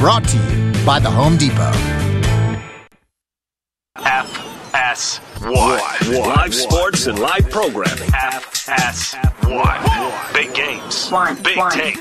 Brought to you by the Home Depot. FS1. Live sports and live programming. FS1. Big games. Big takes.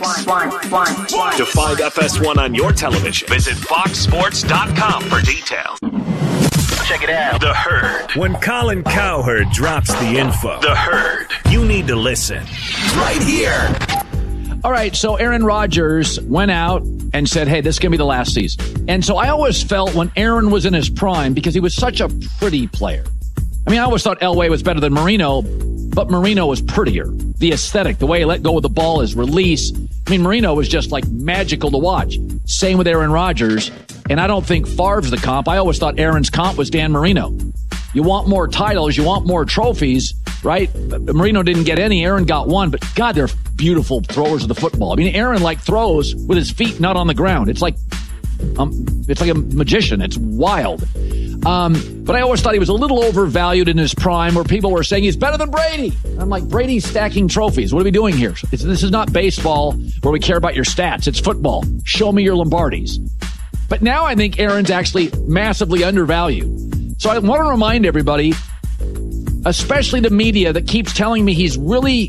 To find FS1 on your television, visit foxsports.com for details. Check it out. The Herd. When Colin Cowherd drops the info, The Herd, you need to listen. Right here. All right, so Aaron Rodgers went out and said, hey, this is going to be the last season. And so I always felt when Aaron was in his prime, because he was such a pretty player. I mean, I always thought Elway was better than Marino, but Marino was prettier. The aesthetic, the way he let go of the ball, his release. I mean, Marino was just like magical to watch. Same with Aaron Rodgers. And I don't think Favre's the comp. I always thought Aaron's comp was Dan Marino. You want more titles, you want more trophies, right? Marino didn't get any, Aaron got one, but God, they're beautiful throwers of the football. I mean, Aaron throws with his feet not on the ground. It's like a magician. It's wild. But I always thought he was a little overvalued in his prime, where people were saying he's better than Brady. I'm like, Brady's stacking trophies. What are we doing here? This is not baseball where we care about your stats. It's football. Show me your Lombardis. But now I think Aaron's actually massively undervalued. So I want to remind everybody, especially the media that keeps telling me he's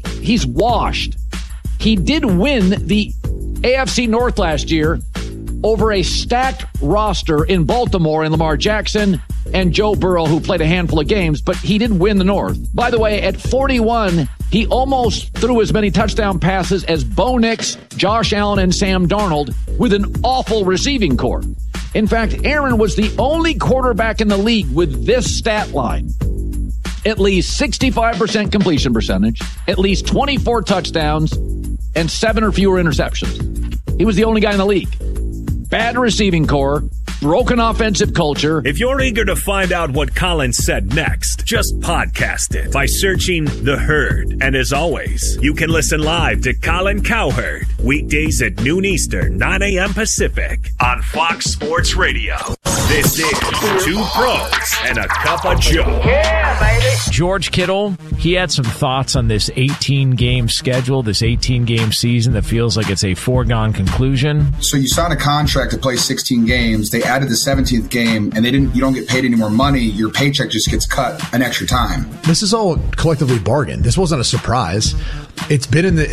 washed. He did win the AFC North last year over a stacked roster in Baltimore and Lamar Jackson and Joe Burrow, who played a handful of games, but he did win the North. By the way, at 41, he almost threw as many touchdown passes as Bo Nix, Josh Allen, and Sam Darnold with an awful receiving corps. In fact, Aaron was the only quarterback in the league with this stat line. At least 65% completion percentage, at least 24 touchdowns, and 7 or fewer interceptions. He was the only guy in the league. Bad receiving corps, broken offensive culture. If you're eager to find out what Colin said next, just podcast it by searching The Herd. And as always, you can listen live to Colin Cowherd weekdays at noon Eastern, 9 a.m. Pacific on Fox Sports Radio. This is Two Pros and a Cup of Joe. Yeah, baby. George Kittle, he had some thoughts on this 18-game schedule, this 18-game season that feels like it's a foregone conclusion. So you sign a contract to play 16 games. They added the 17th game, and you don't get paid any more money. Your paycheck just gets cut an extra time. This is all collectively bargained. This wasn't a surprise. It's been in the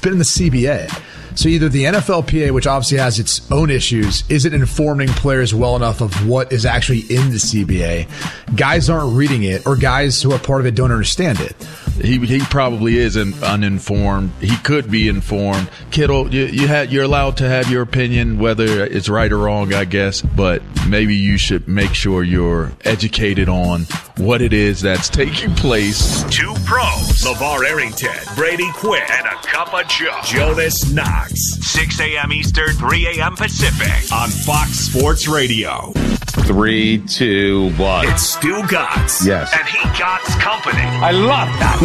CBA. So either the NFLPA, which obviously has its own issues, isn't informing players well enough of what is actually in the CBA. Guys aren't reading it, or guys who are part of it don't understand it. He probably is uninformed. He could be informed. Kittle, you're allowed to have your opinion, whether it's right or wrong, I guess, but maybe you should make sure you're educated on what it is that's taking place. Two Pros, LeVar Arrington, Brady Quinn, and a Cup of Joe, Jonas Knox. 6 a.m. Eastern, 3 a.m. Pacific on Fox Sports Radio. 3, 2, 1. It's Stu Gatz. Yes. And he Gatz Company. I love that.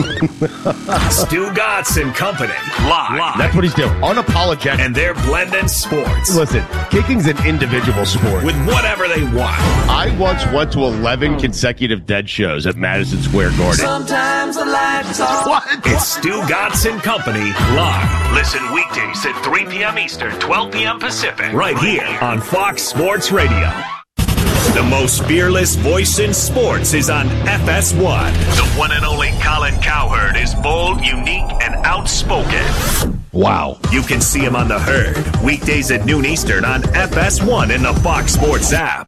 Stu Gatz and Company. Live. That's what he's doing. Unapologetic. And they're blending sports. Listen, kicking's an individual sport. With whatever they want. I once went to 11 consecutive Dead shows at Madison Square Garden. Sometimes the lights are... What? It's Stu Gatz and Company live. Listen weekdays at 3 p.m. Eastern, 12 p.m. Pacific. Right here on Fox Sports Radio. The most fearless voice in sports is on FS1. The one and only Colin Cowherd is bold, unique, and outspoken. Wow. You can see him on The Herd weekdays at noon Eastern on FS1 in the Fox Sports app.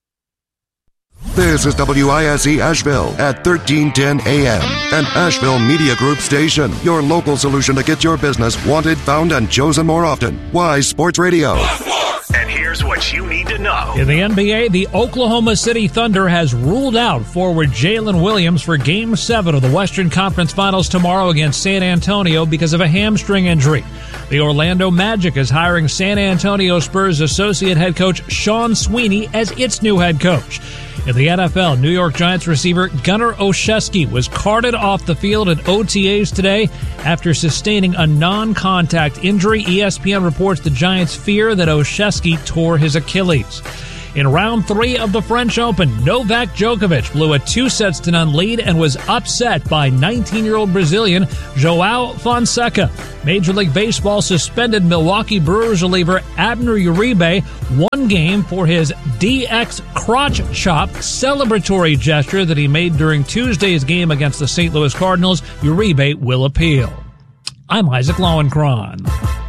This is WISE Asheville at 1310 AM, an Asheville Media Group station. Your local solution to get your business wanted, found, and chosen more often. Wise Sports Radio. And here's what you need to know. In the NBA, the Oklahoma City Thunder has ruled out forward Jalen Williams for Game 7 of the Western Conference Finals tomorrow against San Antonio because of a hamstring injury. The Orlando Magic is hiring San Antonio Spurs associate head coach Sean Sweeney as its new head coach. In the NFL, New York Giants receiver Gunnar Olszewski was carted off the field at OTAs today after sustaining a non-contact injury. ESPN reports the Giants fear that Olszewski tore his Achilles. In round 3 of the French Open, Novak Djokovic blew a 2-0 lead and was upset by 19-year-old Brazilian João Fonseca. Major League Baseball suspended Milwaukee Brewers reliever Abner Uribe 1 game for his DX crotch chop celebratory gesture that he made during Tuesday's game against the St. Louis Cardinals. Uribe will appeal. I'm Isaac Lowenkron.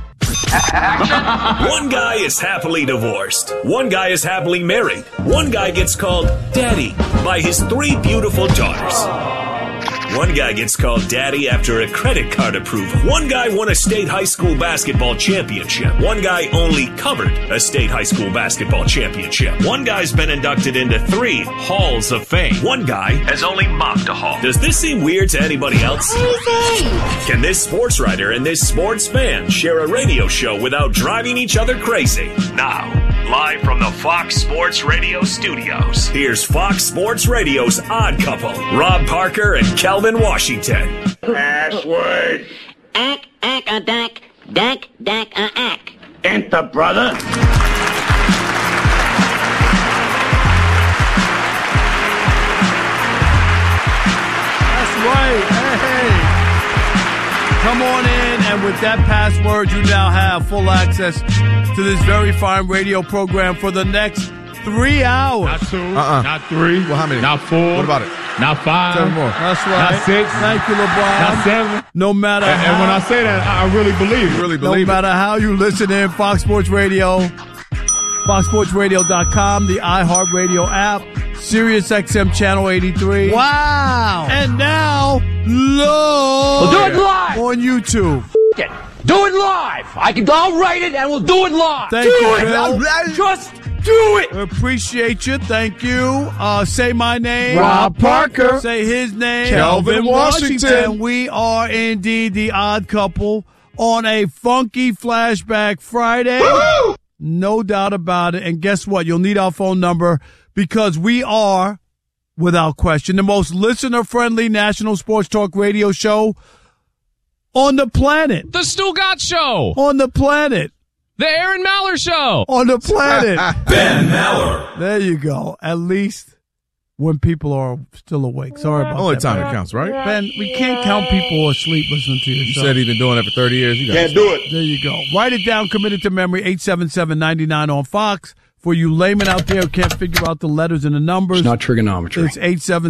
One guy is happily divorced. One guy is happily married. One guy gets called Daddy by his 3 beautiful daughters. One guy gets called Daddy after a credit card approval. One guy won a state high school basketball championship. One guy only covered a state high school basketball championship. One guy's been inducted into 3 halls of fame. One guy has only mopped a hall. Does this seem weird to anybody else? Can this sports writer and this sports fan share a radio show without driving each other crazy? Now, live from the Fox Sports Radio studios, here's Fox Sports Radio's Odd Couple, Rob Parker and Kelvin Washington. Password. Ack, a dack, dack, a ack. Enter, brother. That's right. Hey. Come on in, and with that password, you now have full access to this very fine radio program for the next 3 hours. Not 2, not 3. Well, how many? Not 4. What about it? Not 5. 7 more. That's right. Not 6. Thank you, LeBron. Not 7. No matter and how. And when I say that, I really believe it. No matter how you listen in, Fox Sports Radio, FoxSportsRadio.com, the iHeartRadio app, Sirius XM Channel 83. Wow. And now, live. We'll do it live. On YouTube. Do it live. I'll write it and we'll do it live. Thank you, Bill. Just do it. Appreciate you. Thank you. Say my name. Rob Parker. Say his name. Kelvin Washington. We are indeed the Odd Couple on a funky Flashback Friday. Woo-hoo! No doubt about it. And guess what? You'll need our phone number because we are, without question, the most listener-friendly national sports talk radio show on the planet. The Stugat Show. On the planet. The Aaron Maller Show. On the planet. Ben Maller. There you go. At least when people are still awake. Sorry about Only that. time Ben. it counts, right? Ben, we can't count people asleep listening to your You show. said he's been doing it for 30 years. You Can't do it. There you go. Write it down. Commit it to memory. 877-99 on Fox. For you laymen out there who can't figure out the letters and the numbers. It's not trigonometry. It's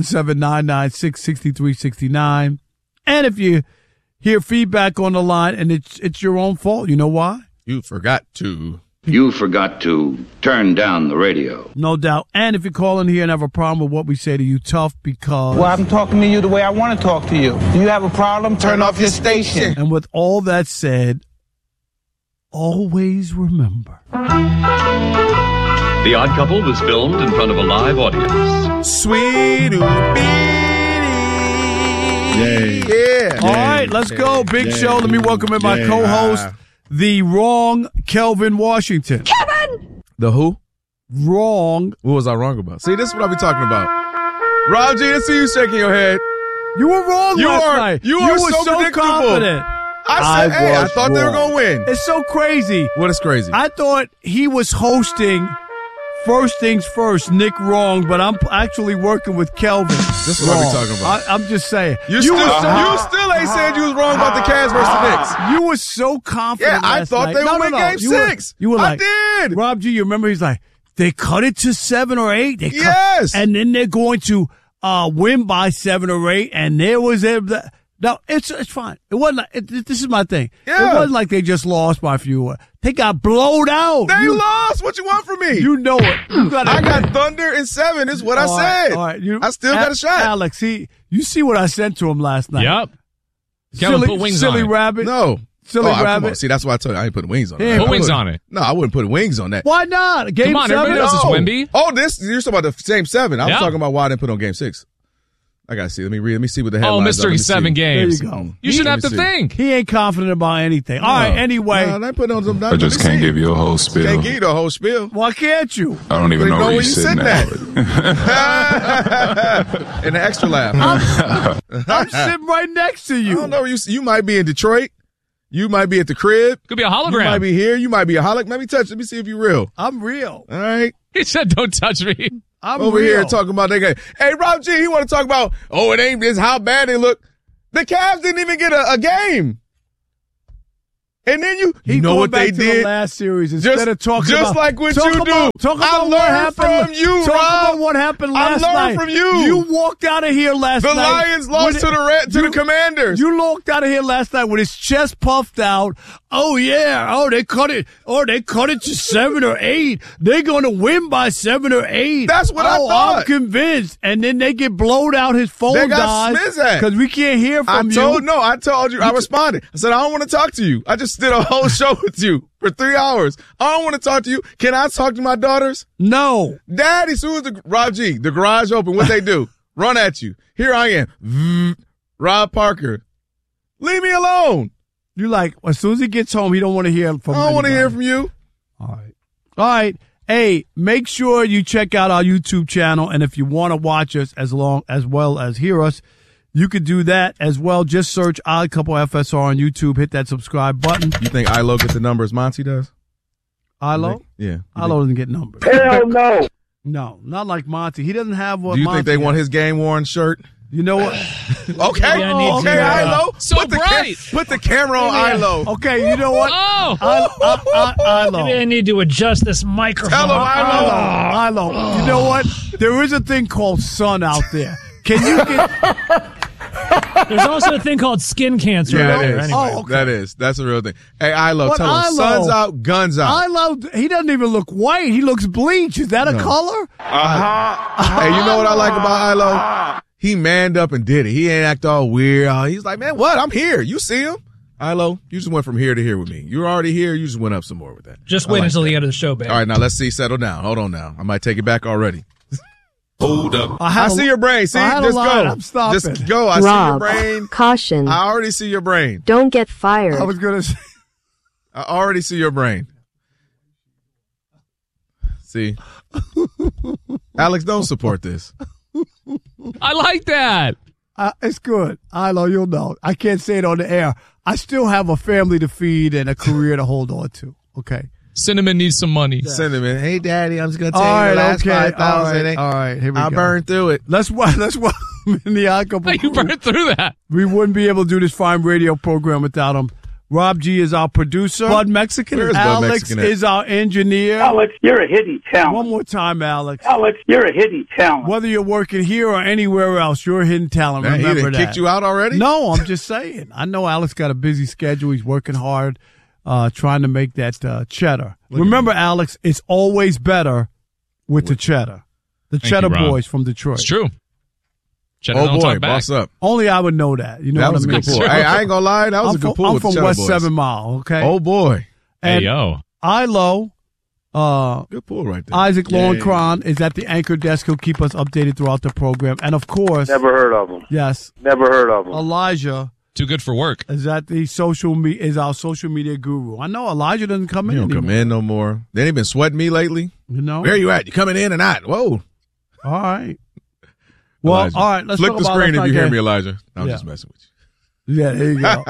877-996-6369. And if you hear feedback on the line and it's your own fault, you know why? You forgot to turn down the radio. No doubt. And if you call in here and have a problem with what we say to you, tough because... Well, I'm talking to you the way I want to talk to you. Do you have a problem? Turn off your station. And with all that said, always remember. The Odd Couple was filmed in front of a live audience. Sweet Yeah. All right, let's go. Big show. Let me welcome in my co-host, the wrong Kelvin Washington. Kevin! The who? Wrong. What was I wrong about? See, this is what I be talking about. Rob G, I see you shaking your head. You were wrong last night. You are so predictable. Confident. I thought they were going to win. It's so crazy. What is crazy? I thought he was hosting First Things First, Nick wrong, but I'm actually working with Kelvin. This is what we talking about. I'm just saying. You still ain't said you was wrong about the Cavs versus the Knicks. You were so confident. Yeah, I thought they would win Game 6. You were like, I did. Rob G, you remember he's like, they cut it to 7 or 8. Yes. And then they're going to win by 7 or 8. And there was no, it's fine. It wasn't like, this is my thing. Yeah. It wasn't like they just lost by a few. They got blowed out. They lost. What you want from me? You know it. I got Thunder in 7 is what I said. All right. I still got a shot. Alex, you see what I sent to him last night. Yep. Kevin, put wings silly on it. Rabbit. No. Silly Rabbit. rabbit. See, that's why I told you I ain't putting wings on it. Put wings on it. No, I wouldn't put wings on that. Why not? Game Come on, 7? everybody knows it's Wemby. Oh, you're talking about the same 7. I was talking about why I didn't put on Game 6. I gotta see. Let me see what the headlines are. Mystery 7 games. There you go. You should have to think. He ain't confident about anything. All right, anyway. No, I put on some. I just can't give you a whole spiel. Can't give you the whole spiel. Why can't you? I don't even know where you're sitting at. In the extra lab. I'm sitting right next to you. I don't know. You might be in Detroit. You might be at the crib. Could be a hologram. You might be here. You might be a hologram. Let me touch. Let me see if you're real. I'm real. All right. He said, "Don't touch me." I'm over real. here talking about that game. Hey, Rob G, he want to talk about, it ain't this how bad they look. The Cavs didn't even get a game. And then you know what they did? The last series instead of talking just about, like what you do. Talk about I what learned happened from you, Talk Rob. about what happened last night. I learned from you. You walked out of here last night. The Lions lost to the Commanders. You walked out of here last night with his chest puffed out. Oh yeah. Oh, they cut it. Oh, they cut it to 7 or 8. They're going to win by 7 or 8. That's what I thought. I'm convinced. And then they get blowed out. His phone they got dies because we can't hear from you. I told you. I responded. I said I don't want to talk to you. I just did a whole show with you for 3 hours. I don't want to talk to you. Can I talk to my daughters? No. Daddy, as soon as Rob G, the garage open, what they do? Run at you. Here I am. Rob Parker. Leave me alone. You like, as soon as he gets home, he don't want to hear from I don't want to hear from you. All right. Hey, make sure you check out our YouTube channel. And if you want to watch us as well as hear us, you could do that as well. Just search Odd Couple FSR on YouTube. Hit that subscribe button. You think Ilo gets the numbers Monty does? Ilo? Yeah. Ilo doesn't get numbers. Hell no. No, not like Monty. He doesn't have what Do you Monty think they has. want his game-worn shirt? You know what? Okay, Ilo. So bright. Put the camera on Ilo. Okay, you know what? Ilo. Maybe I need to adjust this microphone. Tell him, Ilo. You know what? There is a thing called sun out there. Can you get... There's also a thing called skin cancer. Yeah, out there. that is. Anyway. Oh, okay. That is. That's a real thing. Hey, Ilo, But tell him Ilo- sun's out, guns out. Ilo, he doesn't even look white. He looks bleach. Is that a color? Hey, you know what I like about Ilo? He manned up and did it. He ain't act all weird. He's like, man, what? I'm here. You see him? Ilo, you just went from here to here with me. You're already here. You just went up some more with that. Just wait until the end of the show, baby. All right, now let's see. Settle down. Hold on now. I might take it back already. Hold up. I see your brain. See, just go. I'm stopping. Just go. I see your brain. Caution. I already see your brain. Don't get fired. I was going to say. I already see your brain. See? Alex, don't support this. I like that. It's good. Ilo, you'll know. I can't say it on the air. I still have a family to feed and a career to hold on to. Okay. Cinnamon needs some money. Cinnamon, hey, Daddy, I'm just going to All tell you right, the last okay. 5,000. All right, here we go. I burned through it. Let's in the Odd Couple. You burned through that. We wouldn't be able to do this fine radio program without him. Rob G is our producer. Bud Mexican. Where's Bud Alex Mexican at? is our engineer. Alex, you're a hidden talent. One more time, Alex. Alex, you're a hidden talent. Whether you're working here or anywhere else, you're a hidden talent. Man, he Remember done that. kicked you out already? No, I'm just saying. I know Alex got a busy schedule. He's working hard, trying to make that cheddar. Remember, Alex, it's always better with the cheddar. The Cheddar you, Rob. Boys from Detroit. It's true. Cheddar Oh, don't boy, talk back. boss up. Only I would know that. You know That what was I a mean? good pull. Hey, I ain't going to lie. That was a good pull I'm with the from Cheddar West Boys. 7 Mile, okay? Oh, boy. Hey, And yo. Ilo, Good pull right there. Isaac Lowenkron is at the anchor desk. He'll keep us updated throughout the program. And, of course, Never heard of him. yes, Never heard of him. Elijah Too good for work. is at the is our social media guru. I know Elijah doesn't come He in don't come anymore. in no more. They ain't been sweating me lately. You know? Where you at? You coming in or not? Whoa. All right. Well, Elijah. all right. Let's Flick talk the about screen last if you night hear game. me, Elijah. I'm Yeah. just messing with you. Yeah, there you go.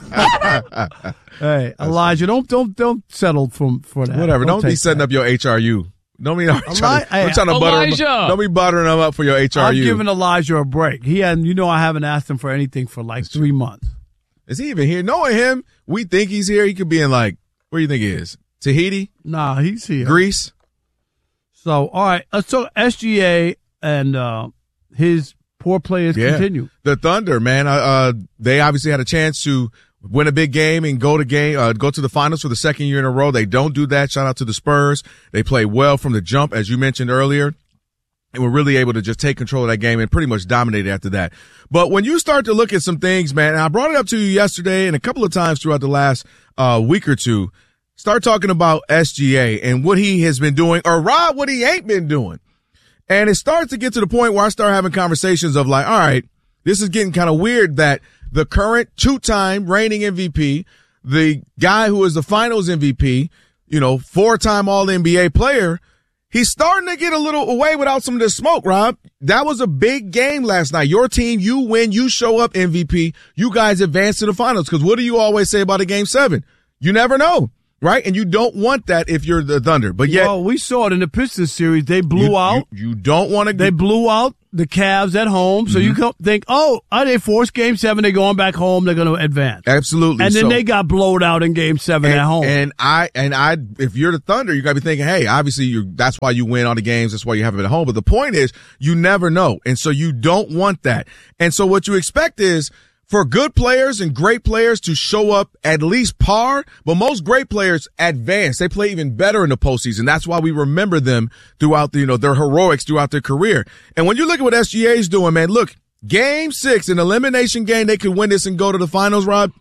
Hey, Elijah, don't settle for that. Whatever. Don't be take setting that. up your HRU. Don't be Hey, trying to butter him. Don't be buttering them up for your HRU. I'm giving Elijah a break. I haven't asked him for anything for like 3 months. Is he even here? Knowing him, we think he's here. He could be in where do you think he is? Tahiti? Nah, he's here. Greece? So, all right, let's talk SGA and his poor players continue. The Thunder, man, they obviously had a chance to win a big game and go to the finals for the second year in a row. They don't do that. Shout out to the Spurs. They play well from the jump, as you mentioned earlier, and were really able to just take control of that game and pretty much dominate after that. But when you start to look at some things, man, and I brought it up to you yesterday and a couple of times throughout the last week or two, start talking about SGA and what he has been doing, or Rob, what he ain't been doing. And it starts to get to the point where I start having conversations of like, all right, this is getting kind of weird that the current 2-time reigning MVP, the guy who is the finals MVP, 4-time All-NBA player, he's starting to get a little away without some of the smoke, Rob. That was a big game last night. Your team, you win, you show up MVP. You guys advance to the finals. Because what do you always say about a Game 7? You never know, right? And you don't want that if you're the Thunder. But yet, well, we saw it in the Pistons series. They blew out. You don't want to. They blew out the Cavs at home. So you can think, oh, they forced Game 7. They're going back home. They're going to advance. Absolutely. And then they got blowed out in Game 7 at home. And I, if you're the Thunder, you got to be thinking, hey, obviously that's why you win all the games. That's why you have it at home. But the point is, you never know. And so you don't want that. And so what you expect is for good players and great players to show up at least par, but most great players advance. They play even better in the postseason. That's why we remember them throughout their heroics throughout their career. And when you look at what SGA is doing, man, look, Game 6, an elimination game, they could win this and go to the finals, Rob.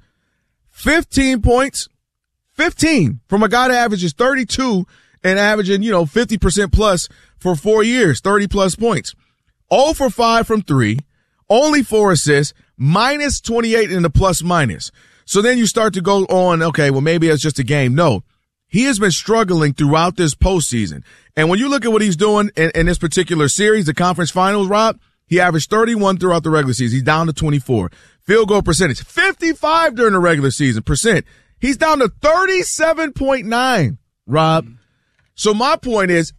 15 points, 15 from a guy that averages 32 and averaging, 50% plus for 4 years, 30 plus points. 0 for 5 from 3, only 4 assists, minus 28 in the plus minus. So then you start to go on, okay, well, maybe it's just a game. No, he has been struggling throughout this postseason. And when you look at what he's doing in this particular series, the conference finals, Rob, he averaged 31 throughout the regular season. He's down to 24. Field goal percentage, 55 during the regular season percent. He's down to 37.9, Rob. So my point is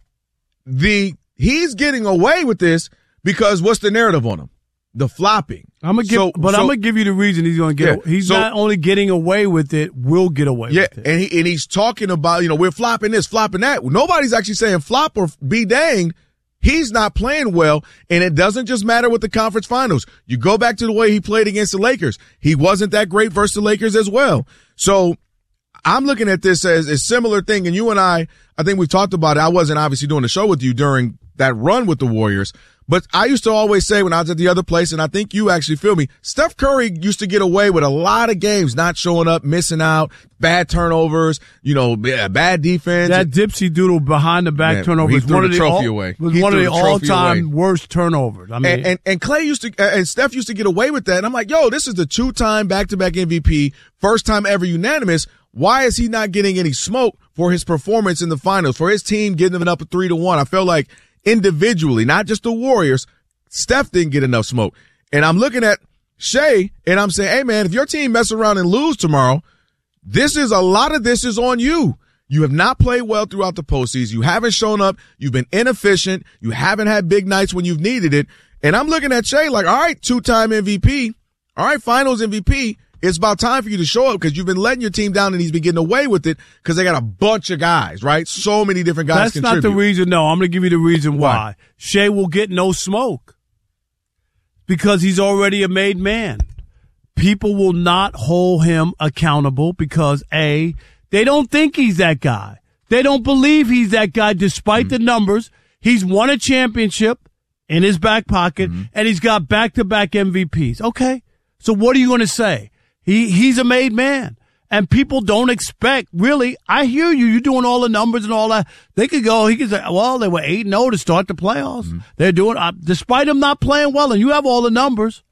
he's getting away with this because what's the narrative on him? The flopping. I'm gonna give you the reason he's gonna get. He's not only getting away with it, will get away with it. And he's talking about we're flopping this, flopping that. Nobody's actually saying flop or be danged. He's not playing well, and it doesn't just matter with the conference finals. You go back to the way he played against the Lakers. He wasn't that great versus the Lakers as well. So I'm looking at this as a similar thing, and you and I think we've talked about it. I wasn't obviously doing the show with you during that run with the Warriors, but I used to always say when I was at the other place, and I think you actually feel me, Steph Curry used to get away with a lot of games not showing up, missing out, bad turnovers, bad defense. That dipsy doodle behind the back turnover was one of the all-time worst turnovers. I mean, and Clay and Steph used to get away with that. And I'm like, this is the 2-time back-to-back MVP, first time ever unanimous. Why is he not getting any smoke for his performance in the finals, for his team getting it up 3-1? I felt like individually, not just the Warriors, Steph didn't get enough smoke. And I'm looking at Shea and I'm saying, hey man, if your team mess around and lose tomorrow, a lot of this is on you. You have not played well throughout the postseason. You haven't shown up. You've been inefficient. You haven't had big nights when you've needed it. And I'm looking at Shea like, all right, 2-time MVP. All right, finals MVP. It's about time for you to show up because you've been letting your team down and he's been getting away with it because they got a bunch of guys, right? So many different guys contribute. That's not the reason. No, I'm going to give you the reason why. Shea will get no smoke because he's already a made man. People will not hold him accountable because, A, they don't think he's that guy. They don't believe he's that guy despite the numbers. He's won a championship in his back pocket, and he's got back-to-back MVPs. Okay, so what are you going to say? He's a made man, and people don't expect, really, I hear you, you're doing all the numbers and all that. He could say, well, they were 8-0 to start the playoffs. They're doing, despite him not playing well, and you have all the numbers.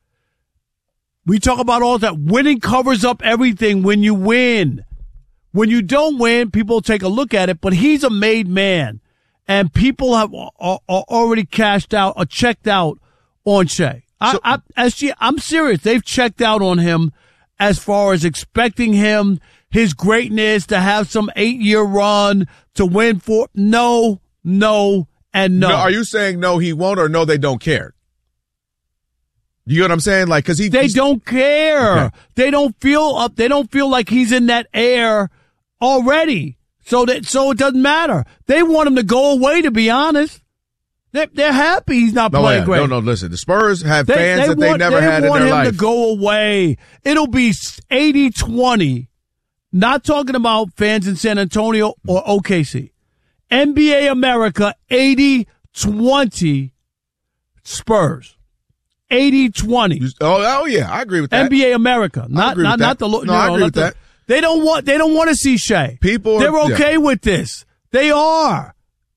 We talk about all that. Winning covers up everything when you win. When you don't win, people take a look at it, but he's a made man, and people are already cashed out or checked out on Shea. I'm serious. They've checked out on him as far as expecting him, his greatness, to have some 8-year run, to win no, and no. Are you saying no, he won't, or no, they don't care? You know what I'm saying? Like, cause they don't care. Okay. They don't feel like he's in that air already. So it doesn't matter. They want him to go away, to be honest. They're happy he's not playing great. No, listen. The Spurs have fans that they never had in their life. They want him to go away. It'll be 80-20. Not talking about fans in San Antonio or OKC. NBA America, 80-20 Spurs. 80-20. Oh yeah, I agree with that. NBA America, not the. No, I agree with that. They don't want to see Shea. They're okay with this. They are.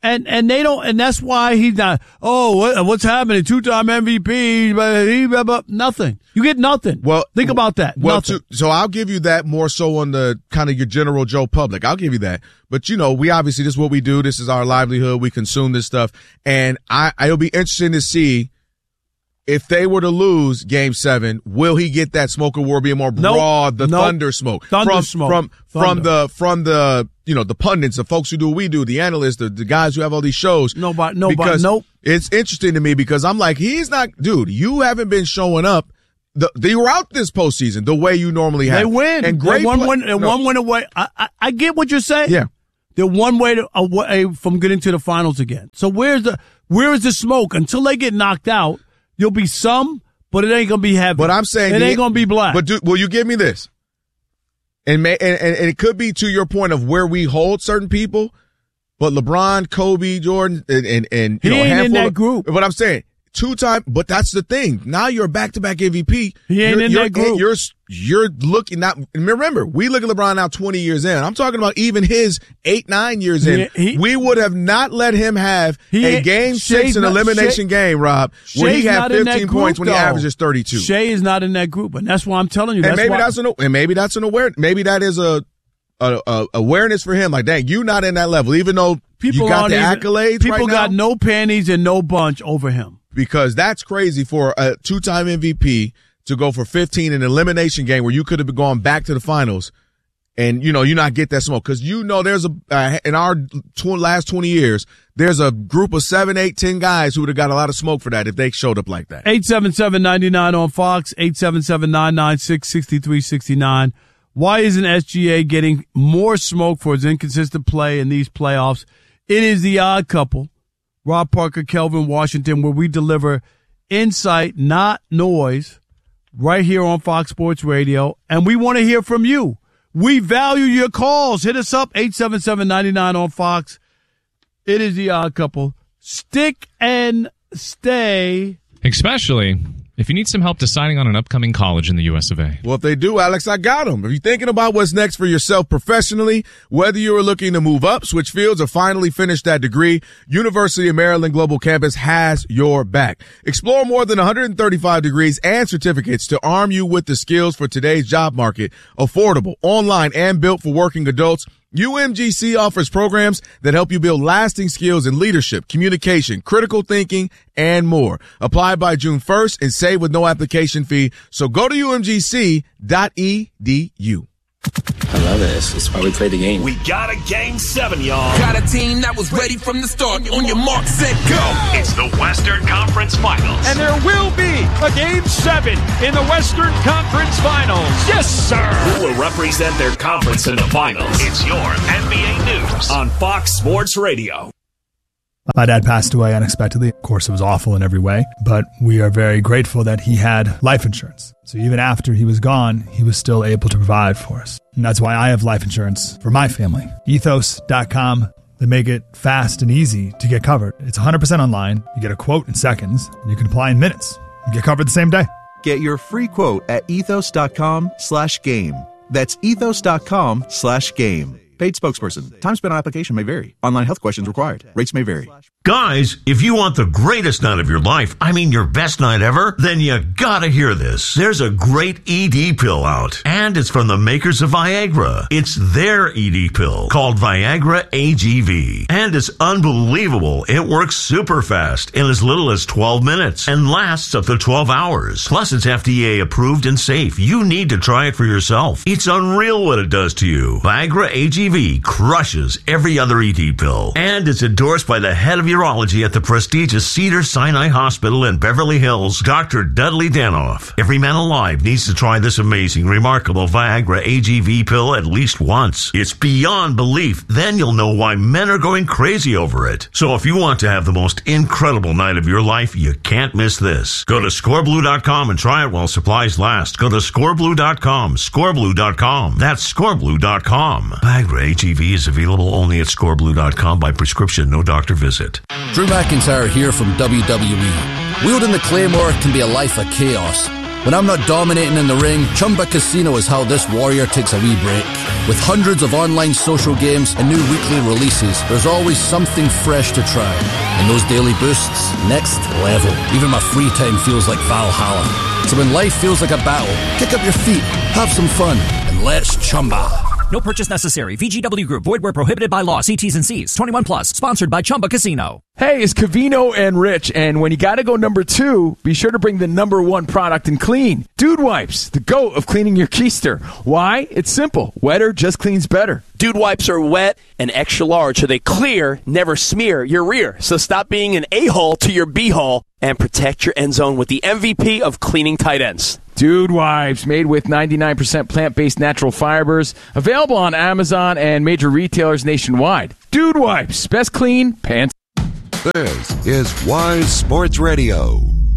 And they don't, and that's why he's not, what's happening? 2-time MVP, but nothing. You get nothing. Well, think about that. Nothing. So I'll give you that more so on the kind of your general Joe public. I'll give you that. But we obviously, this is what we do. This is our livelihood. We consume this stuff. And it'll be interesting to see if they were to lose Game 7, will he get that smoke award, be more broad, thunder smoke? Thunder smoke. From the the pundits, the folks who do what we do, the analysts, the guys who have all these shows. Nope. It's interesting to me because I'm like, he's not, dude, you haven't been showing up throughout this postseason the way you normally have. They win. And great one win away. I get what you're saying. Yeah. They're one way away from getting to the finals again. So where is the smoke? Until they get knocked out, you'll be some, but it ain't gonna be heavy. But I'm saying it ain't gonna be black. But will you give me this? And it could be to your point of where we hold certain people, but LeBron, Kobe, Jordan, and he ain't in that group. But I'm saying 2-time. But that's the thing. Now you're a back-to-back MVP. He ain't in that group. You're looking now. Remember, we look at LeBron now 20 years in. I'm talking about even his 8-9 years in. We would have not let him have a Game 6 an elimination game, Rob, where he had 15 points when he averages 32. Shea is not in that group, and that's why I'm telling you. And maybe that's an awareness. Maybe that is a awareness for him. Like, dang, you not in that level, even though you got the accolades. People got no panties and no bunch over him. Because that's crazy for a 2-time MVP to go for 15 in an elimination game where you could have gone back to the finals and, you not get that smoke. Because, there's in our last 20 years, there's a group of 7, 8, 10 guys who would have got a lot of smoke for that if they showed up like that. 877-99 on Fox, 877-996-6369. Why isn't SGA getting more smoke for his inconsistent play in these playoffs? It is the odd couple. Rob Parker, Kelvin Washington, where we deliver insight, not noise, right here on Fox Sports Radio. And we want to hear from you. We value your calls. Hit us up, 877-99 on Fox. It is the odd couple. Stick and stay. Especially if you need some help deciding on an upcoming college in the US of A. Well, if they do, Alex, I got them. If you're thinking about what's next for yourself professionally, whether you are looking to move up, switch fields, or finally finish that degree, University of Maryland Global Campus has your back. Explore more than 135 degrees and certificates to arm you with the skills for today's job market. Affordable, online, and built for working adults. UMGC offers programs that help you build lasting skills in leadership, communication, critical thinking, and more. Apply by June 1st and save with no application fee. So go to umgc.edu. I love it. It's why we play the game. We got a Game 7, y'all. Got a team that was ready from the start. On your mark, set, go. It's the Western Conference Finals. And there will be a Game 7 in the Western Conference Finals. Yes, sir. Who will represent their conference in the finals? It's your NBA News on Fox Sports Radio. My dad passed away unexpectedly. Of course, it was awful in every way, but we are very grateful that he had life insurance. So even after he was gone, he was still able to provide for us. And that's why I have life insurance for my family. Ethos.com. They make it fast and easy to get covered. It's 100% online. You get a quote in seconds, and you can apply in minutes. You get covered the same day. Get your free quote at ethos.com/game. That's ethos.com/game. Paid spokesperson. Time spent on application may vary. Online health questions required. Rates may vary. Guys, if you want the greatest night of your life, I mean your best night ever, then you gotta hear this. There's a great ED pill out, and it's from the makers of Viagra. It's their ED pill called Viagra AGV, and it's unbelievable. It works super fast in as little as 12 minutes and lasts up to 12 hours. Plus, it's FDA approved and safe. You need to try it for yourself. It's unreal what it does to you. Viagra AGV crushes every other ED pill, and it's endorsed by the head of urology at the prestigious Cedars-Sinai Hospital in Beverly Hills, Dr. Dudley Danoff. Every man alive needs to try this amazing, remarkable Viagra AGV pill at least once. It's beyond belief. Then you'll know why men are going crazy over it. So if you want to have the most incredible night of your life, you can't miss this. Go to scoreblue.com and try it while supplies last. Go to scoreblue.com, scoreblue.com. That's scoreblue.com. Viagra AGV is available only at scoreblue.com by prescription, no doctor visit. Drew McIntyre here from WWE. Wielding the Claymore can be a life of chaos, When I'm not dominating in the ring, Chumba Casino is how this warrior takes a wee break. With hundreds of online social games and new weekly releases, there's always something fresh to try. And those daily boosts, next level. Even my free time feels like Valhalla. So when life feels like a battle, kick up your feet, have some fun, and let's Chumba. No purchase necessary. VGW Group. Void where prohibited by law. See T's and C's. 21 plus. Sponsored by Chumba Casino. Hey, it's Covino and Rich, and when you gotta go number 2, be sure to bring the number 1 product in clean. Dude Wipes, the GOAT of cleaning your keister. Why? It's simple. Wetter just cleans better. Dude Wipes are wet and extra large, so they clear, never smear your rear. So stop being an a-hole to your b-hole and protect your end zone with the MVP of cleaning tight ends. Dude Wipes, made with 99% plant-based natural fibers, available on Amazon and major retailers nationwide. Dude Wipes, best clean pants. This is Wise Sports Radio.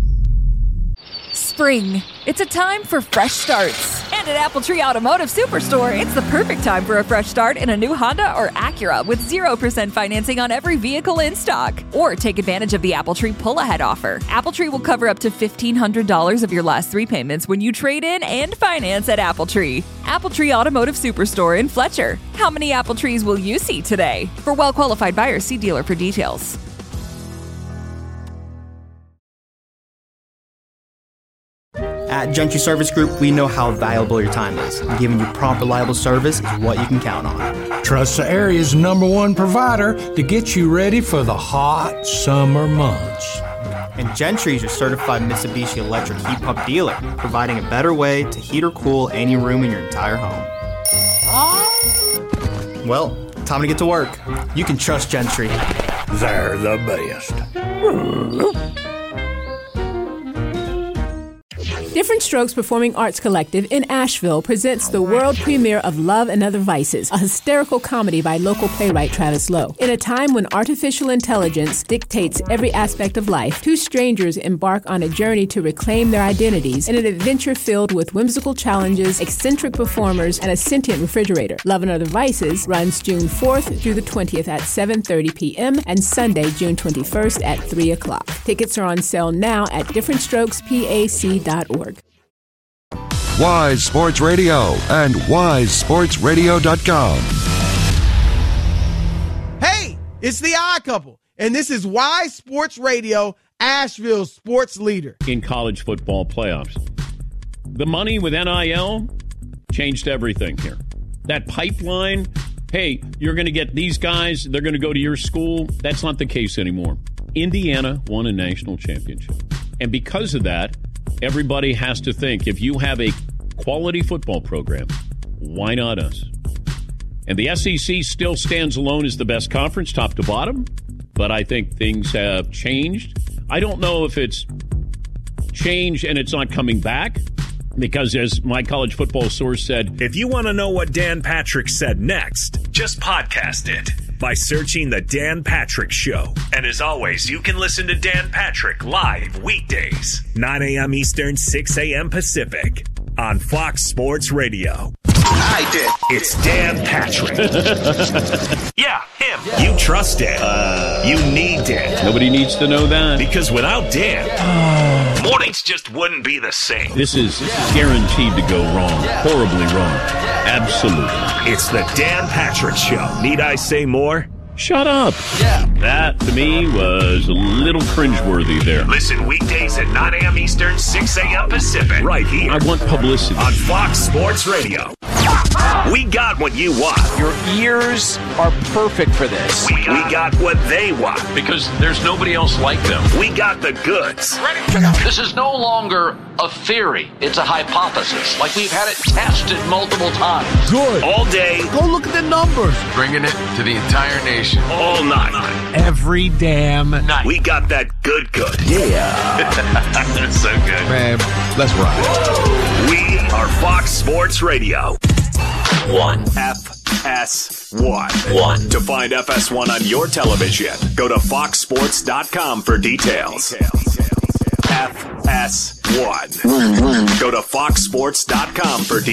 Spring. It's a time for fresh starts. And at Apple Tree Automotive Superstore, it's the perfect time for a fresh start in a new Honda or Acura with 0% financing on every vehicle in stock. Or take advantage of the Apple Tree pull-ahead offer. Apple Tree will cover up to $1,500 of your last 3 payments when you trade in and finance at Apple Tree. Apple Tree Automotive Superstore in Fletcher. How many Apple Trees will you see today? For well-qualified buyers, see dealer for details. At Gentry Service Group, we know how valuable your time is. And giving you prompt, reliable service is what you can count on. Trust the area's #1 provider to get you ready for the hot summer months. And Gentry is your certified Mitsubishi electric heat pump dealer, providing a better way to heat or cool any room in your entire home. Well, time to get to work. You can trust Gentry. They're the best. Different Strokes Performing Arts Collective in Asheville presents the world premiere of Love and Other Vices, a hysterical comedy by local playwright Travis Lowe. In a time when artificial intelligence dictates every aspect of life, 2 strangers embark on a journey to reclaim their identities in an adventure filled with whimsical challenges, eccentric performers, and a sentient refrigerator. Love and Other Vices runs June 4th through the 20th at 7:30 p.m. and Sunday, June 21st at 3 o'clock. Tickets are on sale now at differentstrokespac.org. Wise Sports Radio and wisesportsradio.com. Hey, it's the Odd Couple, and this is Wise Sports Radio, Asheville's sports leader. In college football playoffs, the money with NIL changed everything here. That pipeline, hey, you're going to get these guys, they're going to go to your school. That's not the case anymore. Indiana won a national championship. And because of that, everybody has to think, if you have a quality football program, why not us? And the SEC still stands alone as the best conference, top to bottom, but I think things have changed. I don't know if it's changed and it's not coming back, because as my college football source said, if you want to know what Dan Patrick said next, just podcast it by searching The Dan Patrick Show. And as always, you can listen to Dan Patrick live weekdays, 9 a.m. Eastern, 6 a.m. Pacific, on Fox Sports Radio. I did. It's Dan Patrick. Yeah, him. Yeah. You trust Dan. You need Dan. Nobody needs to know that. Because without Dan, mornings just wouldn't be the same. This is guaranteed to go wrong. Horribly wrong. Absolutely. It's the Dan Patrick Show. Need I say more? Shut up. Yeah. That, to me, was a little cringeworthy there. Listen weekdays at 9 a.m. Eastern, 6 a.m. Pacific. Right here. I want publicity. On Fox Sports Radio. We got what you want. Your ears are perfect for this. We got what they want. Because there's nobody else like them. We got the goods. This is no longer a theory. It's a hypothesis. Like we've had it tested multiple times. Good. All day. Go look at the numbers. Bringing it to the entire nation. All night. Every damn night. We got that good. Yeah. That's so good. Man, let's ride. We are Fox Sports Radio. 1. FS1. 1. To find FS1 on your television, go to foxsports.com for details. FS1. Go to foxsports.com for details.